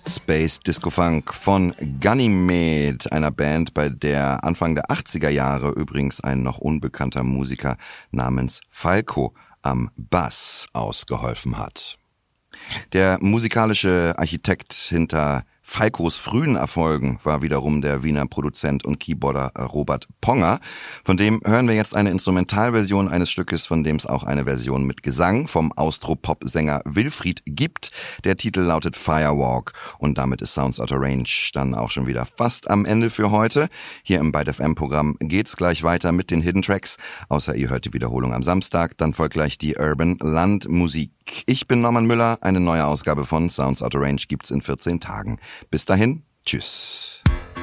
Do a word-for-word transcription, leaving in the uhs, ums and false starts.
Space Disco Funk von Ganymede, einer Band, bei der Anfang der achtziger Jahre übrigens ein noch unbekannter Musiker namens Falco am Bass ausgeholfen hat. Der musikalische Architekt hinter Falcos frühen Erfolgen war wiederum der Wiener Produzent und Keyboarder Robert Ponger. Von dem hören wir jetzt eine Instrumentalversion eines Stückes, von dem es auch eine Version mit Gesang vom Austropop-Sänger Wilfried gibt. Der Titel lautet Firewalk und damit ist Sounds Out of Range dann auch schon wieder fast am Ende für heute. Hier im Byte F M-Programm geht's gleich weiter mit den Hidden Tracks. Außer ihr hört die Wiederholung am Samstag, dann folgt gleich die Urban Landmusik. Ich bin Norman Müller, eine neue Ausgabe von Sounds Out of Range gibt's in vierzehn Tagen. Bis dahin, tschüss.